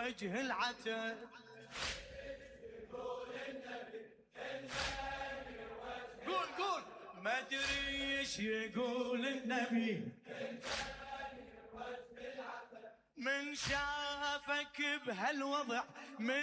وجه العتب. قول ما ادري ايش يقول النبي من شافك بهالوضع.